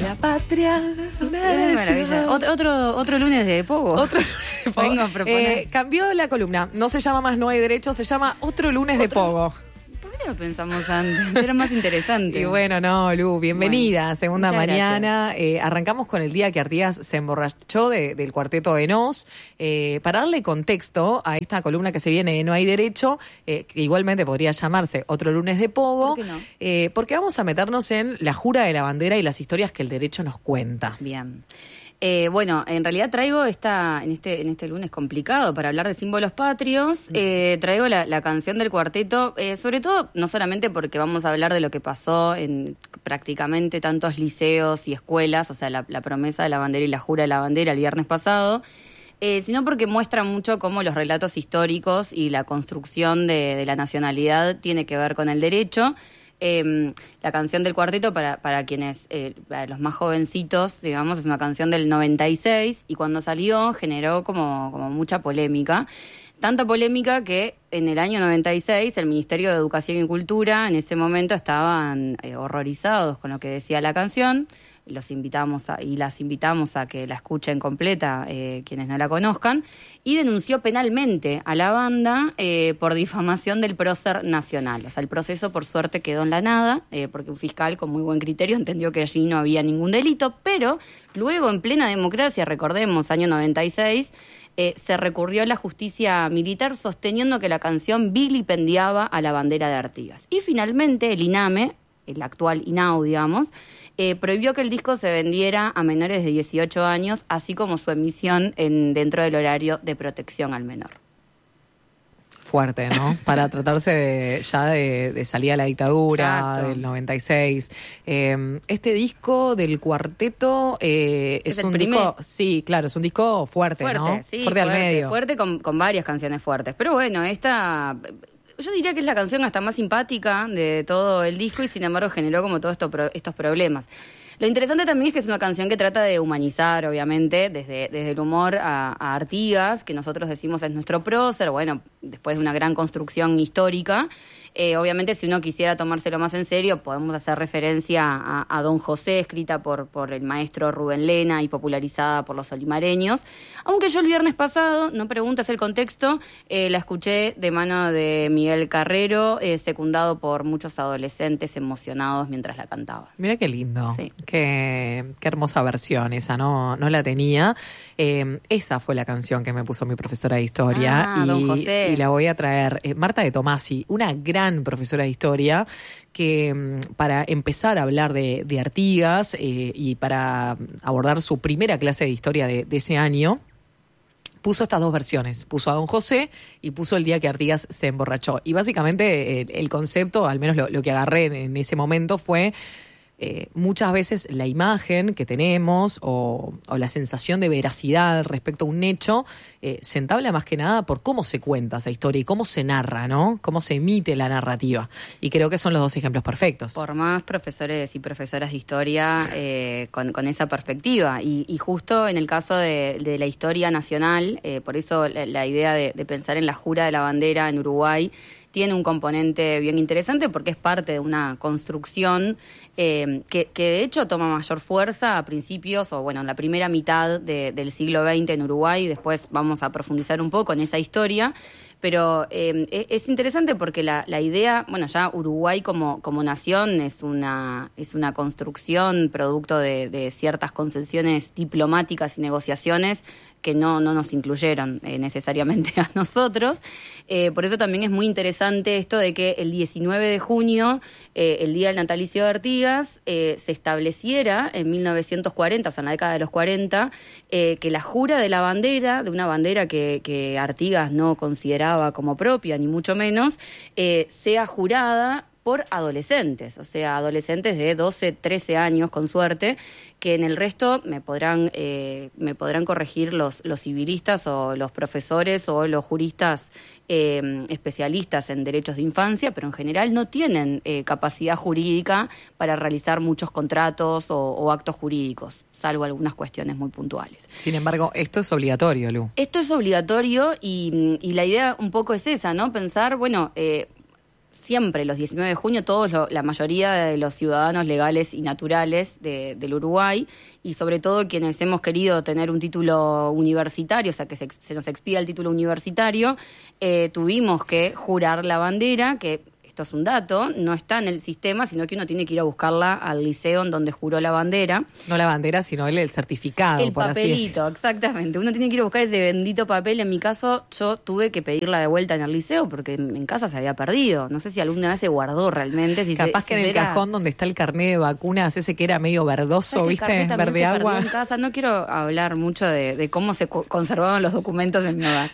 la patria. Maravilla. Otro lunes de Pogo. Otro lunes de Pogo. Vengo a proponer. Cambió la columna. No se llama más No hay derecho, se llama Otro lunes de Pogo. ¿Por qué no lo pensamos antes? Era más interesante. Y bueno, no, Lu, bienvenida. Bueno, Segunda muchas mañana. Arrancamos con el día que Artigas se emborrachó del cuarteto de Nos. Para darle contexto a esta columna que se viene de No hay derecho, que igualmente podría llamarse Otro lunes de Pogo. ¿Por qué no? Porque vamos a meternos en la jura de la bandera y las historias que el derecho nos cuenta. Bien. Bueno, en realidad traigo en este lunes complicado para hablar de símbolos patrios, traigo la canción del cuarteto, sobre todo, no solamente porque vamos a hablar de lo que pasó en prácticamente tantos liceos y escuelas, o sea, la promesa de la bandera y la jura de la bandera el viernes pasado, sino porque muestra mucho cómo los relatos históricos y la construcción de la nacionalidad tiene que ver con el derecho. La canción del cuarteto, para quienes, para los más jovencitos, digamos, es una canción del 96 y cuando salió generó como mucha polémica. Tanta polémica que en el año 96 el Ministerio de Educación y Cultura en ese momento estaban horrorizados con lo que decía la canción. Las invitamos a que la escuchen completa, quienes no la conozcan, y denunció penalmente a la banda por difamación del prócer nacional. O sea, el proceso por suerte quedó en la nada, porque un fiscal con muy buen criterio entendió que allí no había ningún delito, pero luego en plena democracia, recordemos, año 96, se recurrió a la justicia militar sosteniendo que la canción vilipendiaba a la bandera de Artigas. Y finalmente el INAME, el actual INAU, digamos, prohibió que el disco se vendiera a menores de 18 años, así como su emisión dentro del horario de protección al menor. Fuerte, ¿no? Para tratarse de salida de la dictadura, Exacto. del 96. Este disco del cuarteto es un disco... Sí, claro, es un disco fuerte, ¿no? Sí, fuerte al medio. Fuerte con varias canciones fuertes. Pero bueno, esta... Yo diría que es la canción hasta más simpática de todo el disco y sin embargo generó como todos estos problemas. Lo interesante también es que es una canción que trata de humanizar, obviamente, desde el humor a Artigas, que nosotros decimos es nuestro prócer, bueno, después de una gran construcción histórica. Obviamente, si uno quisiera tomárselo más en serio, podemos hacer referencia a Don José, escrita por el maestro Rubén Lena y popularizada por los olimareños. Aunque yo el viernes pasado, no preguntes el contexto, la escuché de mano de Miguel Carrero, secundado por muchos adolescentes emocionados mientras la cantaba. Mira qué lindo. Sí. Qué hermosa versión esa, no la tenía. Esa fue la canción que me puso mi profesora de historia. Don José. Y la voy a traer. Marta de Tomasi, una gran profesora de historia que para empezar a hablar de Artigas y para abordar su primera clase de historia de ese año, puso estas dos versiones, puso a Don José y puso el día que Artigas se emborrachó. Y básicamente el concepto, al menos lo que agarré en ese momento fue... muchas veces la imagen que tenemos o la sensación de veracidad respecto a un hecho se entabla más que nada por cómo se cuenta esa historia y cómo se narra, ¿no? Cómo se emite la narrativa. Y creo que son los dos ejemplos perfectos. Por más profesores y profesoras de historia con esa perspectiva. Y justo en el caso de la historia nacional, por eso la idea de pensar en la jura de la bandera en Uruguay tiene un componente bien interesante porque es parte de una construcción que de hecho toma mayor fuerza a principios o bueno, en la primera mitad del siglo XX en Uruguay. Después vamos a profundizar un poco en esa historia. Pero es interesante porque la idea, bueno, ya Uruguay como nación es una construcción producto de ciertas concesiones diplomáticas y negociaciones que no nos incluyeron necesariamente a nosotros. Por eso también es muy interesante esto de que el 19 de junio, el día del natalicio de Artigas, se estableciera en 1940, o sea, en la década de los 40, que la jura de la bandera, de una bandera que Artigas no consideraba como propia, ni mucho menos, sea jurada por adolescentes, o sea, adolescentes de 12, 13 años, con suerte, que en el resto me podrán corregir los civilistas o los profesores o los juristas especialistas en derechos de infancia, pero en general no tienen capacidad jurídica para realizar muchos contratos o actos jurídicos, salvo algunas cuestiones muy puntuales. Sin embargo, esto es obligatorio, Lu. Esto es obligatorio y la idea un poco es esa, ¿no? Pensar, bueno... siempre, los 19 de junio, la mayoría de los ciudadanos legales y naturales del Uruguay, y sobre todo quienes hemos querido tener un título universitario, o sea, que se nos expida el título universitario, tuvimos que jurar la bandera, que esto es un dato, no está en el sistema, sino que uno tiene que ir a buscarla al liceo en donde juró la bandera. No la bandera, sino el certificado. El papelito, exactamente. Uno tiene que ir a buscar ese bendito papel. En mi caso, yo tuve que pedirla de vuelta en el liceo porque en casa se había perdido. No sé si alguna vez se guardó realmente. Capaz que en el cajón donde está el carnet de vacunas, ese que era medio verdoso, ¿viste? Verde agua. En casa. No quiero hablar mucho de cómo se conservaban los documentos en mi hogar.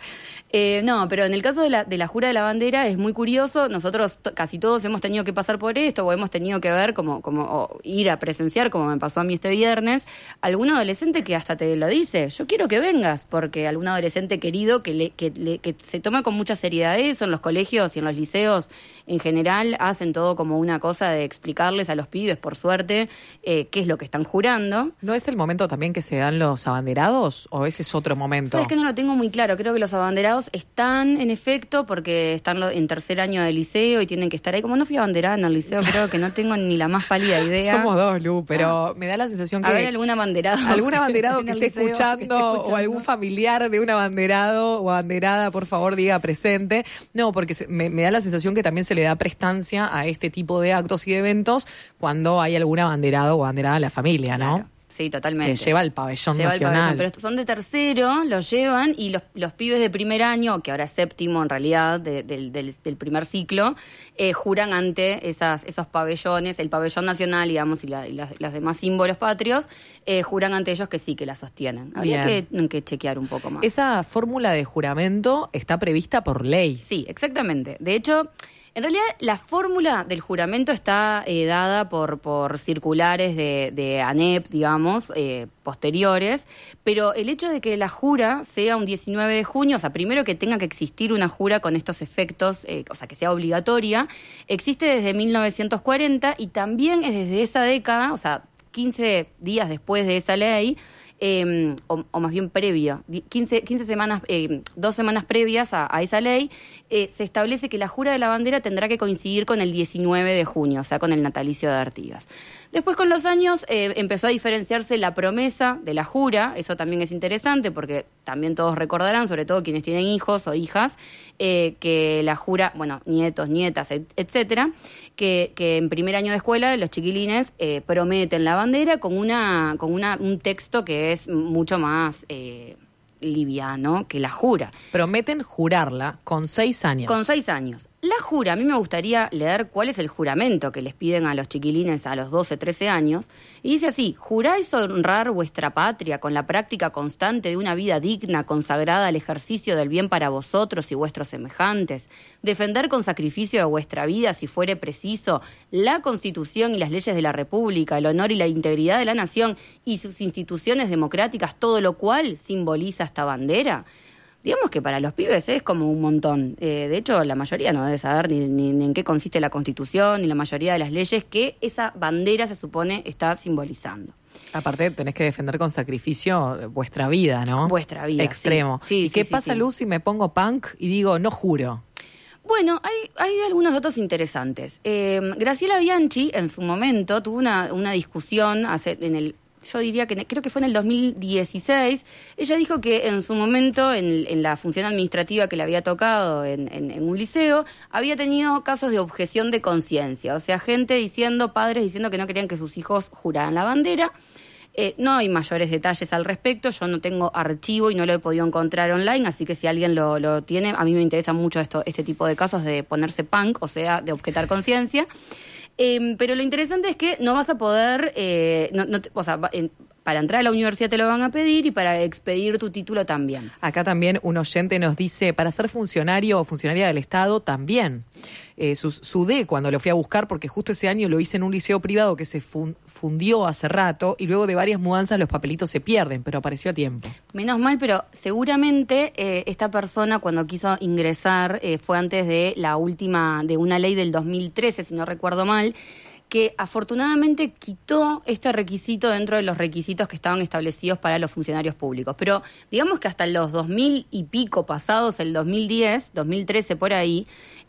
No, pero en el caso de la jura de la bandera es muy curioso. Nosotros casi todos hemos tenido que pasar por esto o hemos tenido que ver o ir a presenciar, como me pasó a mí este viernes, algún adolescente que hasta te lo dice, yo quiero que vengas, porque algún adolescente querido que se toma con mucha seriedad eso. En los colegios y en los liceos en general hacen todo como una cosa de explicarles a los pibes, por suerte, qué es lo que están jurando. ¿No es el momento también que se dan los abanderados o ese es otro momento? Sabes que no lo tengo muy claro. Creo que los abanderados están en efecto porque están en tercer año de liceo y tienen que estar ahí. Como no fui abanderada en el liceo, creo que no tengo ni la más pálida idea. Somos dos, Lu, pero me da la sensación que... A ver, algún abanderado que esté escuchando o algún familiar de un abanderado o abanderada, por favor, diga presente. No, porque me da la sensación que también se le da prestancia a este tipo de actos y de eventos cuando hay algún abanderado o abanderada en la familia, ¿no? Claro. Sí, totalmente. Que lleva el pabellón nacional. Pero estos son de tercero, los llevan, y los pibes de primer año, que ahora es séptimo en realidad, del primer ciclo, juran ante esos pabellones, el pabellón nacional, digamos, y los demás símbolos patrios, juran ante ellos que sí, que la sostienen. Habría que chequear un poco más. Esa fórmula de juramento está prevista por ley. Sí, exactamente. De hecho... En realidad, la fórmula del juramento está dada por circulares de ANEP, digamos, posteriores, pero el hecho de que la jura sea un 19 de junio, o sea, primero que tenga que existir una jura con estos efectos, o sea, que sea obligatoria, existe desde 1940 y también es desde esa década, o sea, 15 días después de esa ley, o más bien previo, 15 semanas, 2 semanas previas a esa ley, se establece que la jura de la bandera tendrá que coincidir con el 19 de junio, o sea, con el natalicio de Artigas. Después, con los años, empezó a diferenciarse la promesa de la jura. Eso también es interesante porque también todos recordarán, sobre todo quienes tienen hijos o hijas, que la jura, bueno, nietos, nietas, etcétera, que en primer año de escuela los chiquilines prometen la bandera con un texto que es mucho más liviano que la jura. Prometen jurarla con 6 años. Con 6 años. La jura, a mí me gustaría leer cuál es el juramento que les piden a los chiquilines a los 12, 13 años. Y dice así: juráis honrar vuestra patria con la práctica constante de una vida digna, consagrada al ejercicio del bien para vosotros y vuestros semejantes. Defender con sacrificio de vuestra vida, si fuere preciso, la Constitución y las leyes de la República, el honor y la integridad de la nación y sus instituciones democráticas, todo lo cual simboliza esta bandera. Digamos que para los pibes es como un montón. De hecho, la mayoría no debe saber ni en qué consiste la Constitución, ni la mayoría de las leyes que esa bandera se supone está simbolizando. Aparte, tenés que defender con sacrificio vuestra vida, ¿no? Vuestra vida, extremo. Sí. ¿Y qué pasa, Luz, si me pongo punk y digo no juro? Bueno, hay algunos datos interesantes. Graciela Bianchi, en su momento, tuvo una discusión yo diría que creo que fue en el 2016, ella dijo que en su momento, en la función administrativa que le había tocado en un liceo, había tenido casos de objeción de conciencia, o sea, padres diciendo que no querían que sus hijos juraran la bandera. No hay mayores detalles al respecto, yo no tengo archivo y no lo he podido encontrar online, así que si alguien lo tiene, a mí me interesa mucho este tipo de casos de ponerse punk, o sea, de objetar conciencia. Pero lo interesante es que no vas a poder, para entrar a la universidad te lo van a pedir y para expedir tu título también. Acá también un oyente nos dice, para ser funcionario o funcionaria del Estado también. Sudé cuando lo fui a buscar porque justo ese año lo hice en un liceo privado que se fundió hace rato y luego de varias mudanzas los papelitos se pierden, pero apareció a tiempo. Menos mal, pero seguramente esta persona cuando quiso ingresar fue antes de de una ley del 2013, si no recuerdo mal, que afortunadamente quitó este requisito dentro de los requisitos que estaban establecidos para los funcionarios públicos. Pero digamos que hasta los 2000 y pico pasados, el 2010, 2013 por ahí,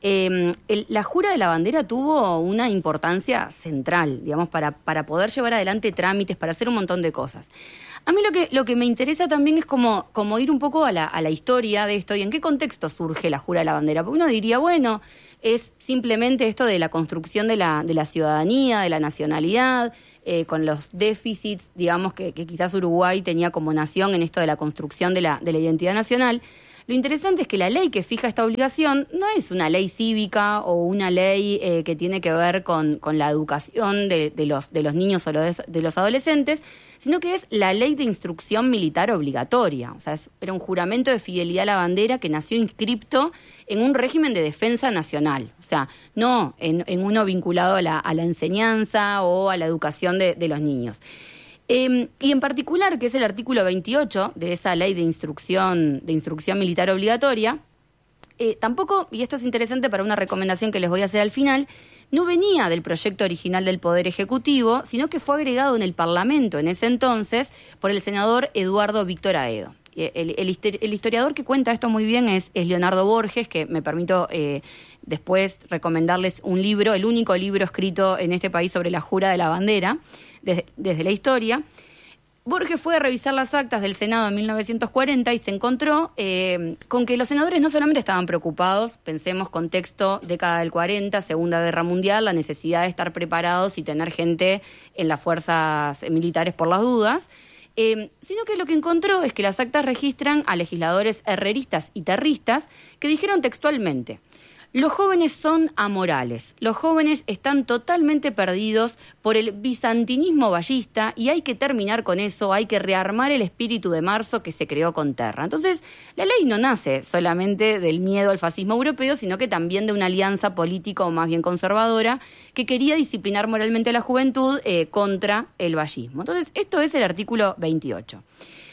la jura de la bandera tuvo una importancia central, digamos, para poder llevar adelante trámites, para hacer un montón de cosas. A mí lo que me interesa también es como ir un poco a la historia de esto y en qué contexto surge la jura de la bandera. Porque uno diría, bueno, es simplemente esto de la construcción de la ciudadanía, de la nacionalidad, con los déficits, digamos, que quizás Uruguay tenía como nación en esto de la construcción de la identidad nacional. Lo interesante es que la ley que fija esta obligación no es una ley cívica o una ley que tiene que ver con la educación de los niños o de los adolescentes, sino que es la ley de instrucción militar obligatoria. O sea, era un juramento de fidelidad a la bandera que nació inscripto en un régimen de defensa nacional. O sea, no en uno vinculado a la enseñanza o a la educación de los niños. Y en particular, que es el artículo 28 de esa ley de instrucción militar obligatoria, tampoco, y esto es interesante para una recomendación que les voy a hacer al final, no venía del proyecto original del Poder Ejecutivo, sino que fue agregado en el Parlamento en ese entonces por el senador Eduardo Víctor Aedo. El historiador que cuenta esto muy bien es Leonardo Borges, que me permito después recomendarles un libro, el único libro escrito en este país sobre la jura de la bandera, desde la historia. Borges fue a revisar las actas del Senado en 1940 y se encontró con que los senadores no solamente estaban preocupados, pensemos contexto década del 40, Segunda Guerra Mundial, la necesidad de estar preparados y tener gente en las fuerzas militares por las dudas, sino que lo que encontró es que las actas registran a legisladores herreristas y terristas que dijeron textualmente: los jóvenes son amorales, los jóvenes están totalmente perdidos por el bizantinismo vallista y hay que terminar con eso, hay que rearmar el espíritu de marzo que se creó con Terra. Entonces, la ley no nace solamente del miedo al fascismo europeo, sino que también de una alianza política o más bien conservadora que quería disciplinar moralmente a la juventud contra el vallismo. Entonces, esto es el artículo 28.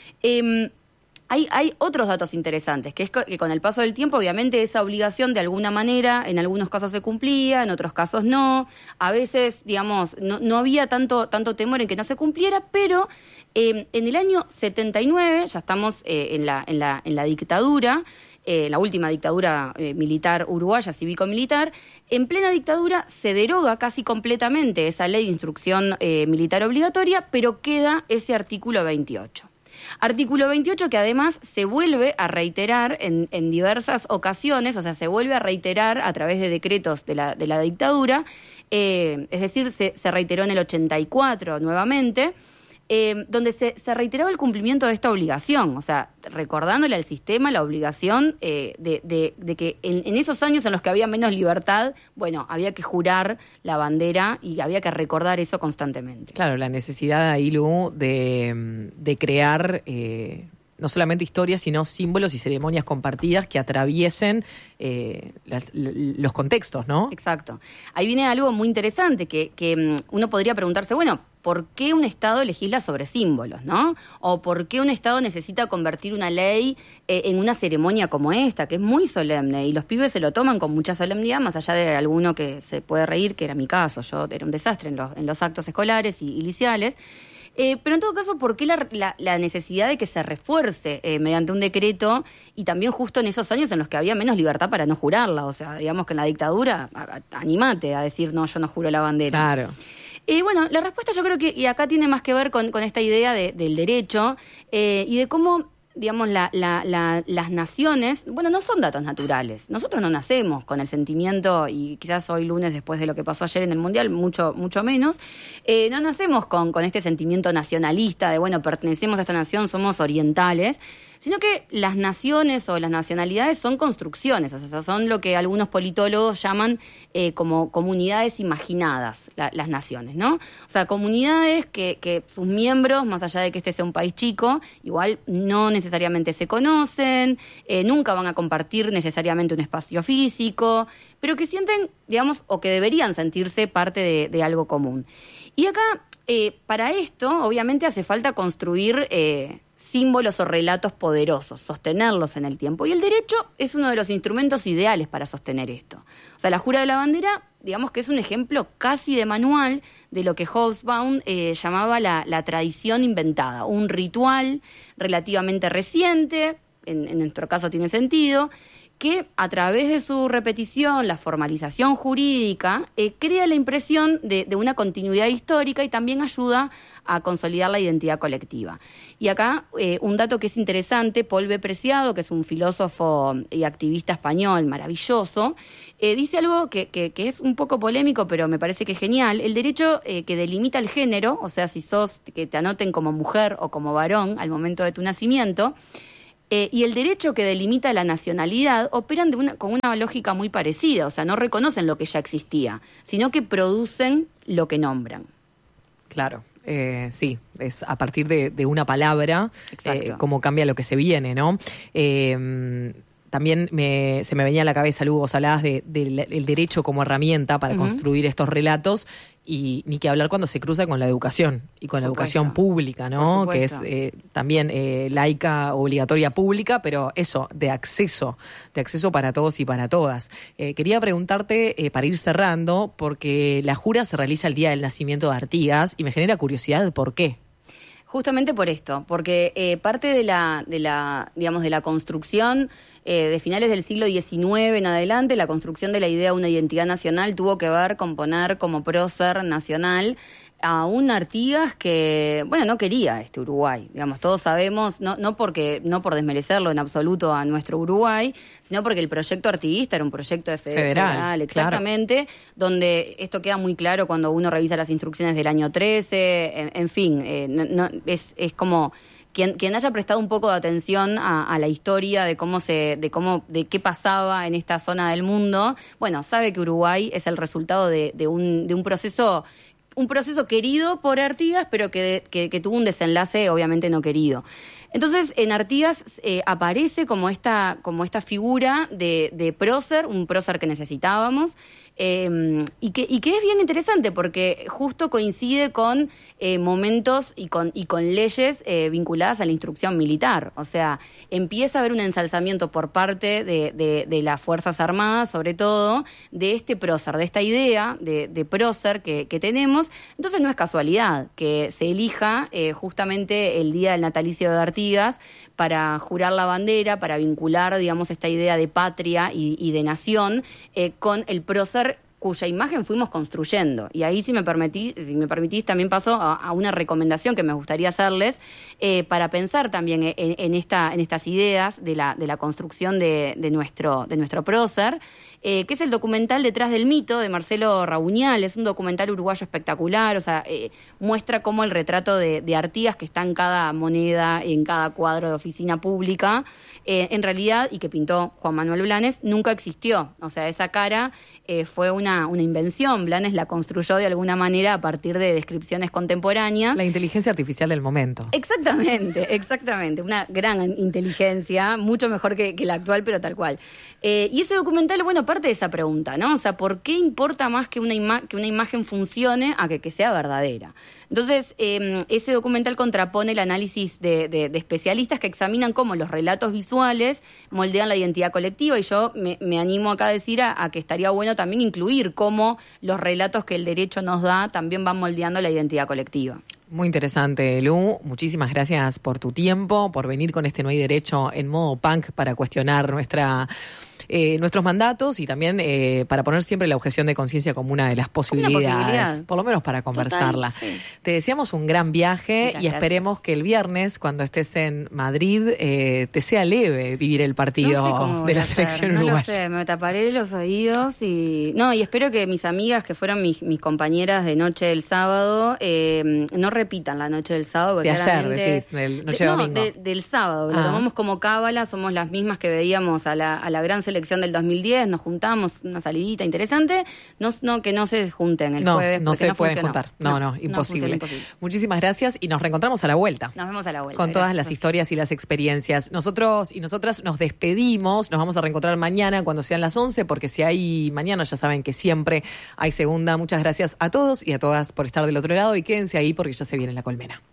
Hay otros datos interesantes, que es que con el paso del tiempo, obviamente, esa obligación de alguna manera, en algunos casos se cumplía, en otros casos no. A veces, digamos, no había tanto temor en que no se cumpliera, pero en el año 79, ya estamos en la dictadura, la última dictadura militar uruguaya, cívico-militar, en plena dictadura se deroga casi completamente esa ley de instrucción militar obligatoria, pero queda ese artículo 28. Artículo 28 que además se vuelve a reiterar en diversas ocasiones, o sea, se vuelve a reiterar a través de decretos de la dictadura, es decir, se reiteró en el 84 nuevamente, donde se reiteraba el cumplimiento de esta obligación, o sea, recordándole al sistema la obligación de que en esos años en los que había menos libertad, bueno, había que jurar la bandera y había que recordar eso constantemente. Claro, la necesidad ahí, Lu, de crear no solamente historias, sino símbolos y ceremonias compartidas que atraviesen los contextos, ¿no? Exacto. Ahí viene algo muy interesante que uno podría preguntarse, bueno, ¿por qué un Estado legisla sobre símbolos, no? O ¿por qué un Estado necesita convertir una ley en una ceremonia como esta, que es muy solemne? Y los pibes se lo toman con mucha solemnidad, más allá de alguno que se puede reír, que era mi caso. Yo era un desastre en los actos escolares y liceales. Pero en todo caso, ¿por qué la necesidad de que se refuerce mediante un decreto y también justo en esos años en los que había menos libertad para no jurarla? O sea, digamos que en la dictadura, animate a decir, no, yo no juro la bandera. Claro. Bueno, la respuesta yo creo que, y acá tiene más que ver con esta idea del derecho y de cómo, digamos, las naciones, bueno, no son datos naturales. Nosotros no nacemos con el sentimiento, y quizás hoy lunes, después de lo que pasó ayer en el Mundial, mucho menos, no nacemos con este sentimiento nacionalista de, bueno, pertenecemos a esta nación, somos orientales, sino que las naciones o las nacionalidades son construcciones, o sea, son lo que algunos politólogos llaman como comunidades imaginadas, las naciones, ¿no? O sea, comunidades que sus miembros, más allá de que este sea un país chico, igual no necesariamente se conocen, nunca van a compartir necesariamente un espacio físico, pero que sienten, digamos, o que deberían sentirse parte de algo común. Y acá Para esto, obviamente, hace falta construir símbolos o relatos poderosos, sostenerlos en el tiempo. Y el derecho es uno de los instrumentos ideales para sostener esto. O sea, la jura de la bandera, digamos que es un ejemplo casi de manual de lo que Hobsbawm llamaba la tradición inventada, un ritual relativamente reciente, en nuestro caso tiene sentido, que a través de su repetición, la formalización jurídica, crea la impresión de una continuidad histórica y también ayuda a consolidar la identidad colectiva. Y acá un dato que es interesante, Paul B. Preciado, que es un filósofo y activista español maravilloso, dice algo que es un poco polémico, pero me parece que es genial. El derecho que delimita el género, o sea, si que te anoten como mujer o como varón al momento de tu nacimiento, y el derecho que delimita la nacionalidad operan con una lógica muy parecida, o sea, no reconocen lo que ya existía, sino que producen lo que nombran. Claro, sí, es a partir de una palabra cómo cambia lo que se viene, ¿no? También se me venía a la cabeza, Lu, vos hablabas del derecho como herramienta para construir estos relatos, y ni que hablar cuando se cruza con la educación y con la educación pública, ¿no? Que es también laica, obligatoria pública, pero eso, de acceso para todos y para todas. Quería preguntarte, para ir cerrando, porque la jura se realiza el día del nacimiento de Artigas y me genera curiosidad por qué. Justamente por esto, porque parte de la construcción de finales del siglo XIX en adelante, la construcción de la idea de una identidad nacional tuvo que ver con poner como prócer nacional a un Artigas que, bueno, no quería Uruguay, digamos, todos sabemos, no por desmerecerlo en absoluto a nuestro Uruguay, sino porque el proyecto artiguista era un proyecto de federal, exactamente, claro. Donde esto queda muy claro cuando uno revisa las instrucciones del año 13, en fin, es como quien haya prestado un poco de atención a la historia de qué pasaba en esta zona del mundo, bueno, sabe que Uruguay es el resultado de un proceso querido por Artigas, pero que tuvo un desenlace obviamente no querido. Entonces, en Artigas aparece como esta figura de prócer, un prócer que necesitábamos, y que es bien interesante porque justo coincide con momentos y con leyes vinculadas a la instrucción militar. O sea, empieza a haber un ensalzamiento por parte de las Fuerzas Armadas, sobre todo, de este prócer, de esta idea de prócer que tenemos. Entonces no es casualidad que se elija justamente el día del natalicio de Artigas para jurar la bandera, para vincular, digamos, esta idea de patria y de nación con el prócer cuya imagen fuimos construyendo. Y ahí, si me permitís, también paso a una recomendación que me gustaría hacerles para pensar también en estas ideas de la construcción de nuestro prócer, que es el documental Detrás del mito, de Marcelo Rabuñal. Es un documental uruguayo espectacular, o sea, muestra cómo el retrato de Artigas, que está en cada moneda, en cada cuadro de oficina pública, en realidad, y que pintó Juan Manuel Blanes, nunca existió. O sea, esa cara fue una invención. Blanes la construyó de alguna manera a partir de descripciones contemporáneas. La inteligencia artificial del momento. Exactamente. Una gran inteligencia, mucho mejor que la actual, pero tal cual. Y ese documental, bueno, parte de esa pregunta, ¿no? O sea, ¿por qué importa más que una imagen funcione a que sea verdadera? Entonces, ese documental contrapone el análisis de especialistas que examinan cómo los relatos visuales moldean la identidad colectiva, y yo me animo acá a decir a que estaría bueno también incluir cómo los relatos que el derecho nos da también van moldeando la identidad colectiva. Muy interesante, Lu. Muchísimas gracias por tu tiempo, por venir con este No hay derecho en modo punk para cuestionar nuestros mandatos y también para poner siempre la objeción de conciencia como una de las posibilidades, por lo menos para conversarla. Total, sí. Te deseamos un gran viaje. Muchas esperemos gracias. Que el viernes, cuando estés en Madrid, te sea leve vivir el partido de la selección uruguaya. No lo sé, me taparé los oídos y espero que mis amigas, que fueron mis compañeras de noche del sábado, no repitan la noche del sábado. De ayer, decís, del noche de domingo. Del sábado, lo tomamos como cábala, somos las mismas que veíamos a la gran selección selección del 2010, nos juntamos, una salidita interesante, que no se junten el jueves. No se pueden funcionó. juntar. No, imposible. Imposible. Muchísimas gracias y nos reencontramos a la vuelta. Nos vemos a la vuelta. Con todas las historias y las experiencias. Nosotros y nosotras nos despedimos, nos vamos a reencontrar mañana cuando sean las 11, porque si hay mañana ya saben que siempre hay segunda. Muchas gracias a todos y a todas por estar del otro lado y quédense ahí porque ya se viene La Colmena.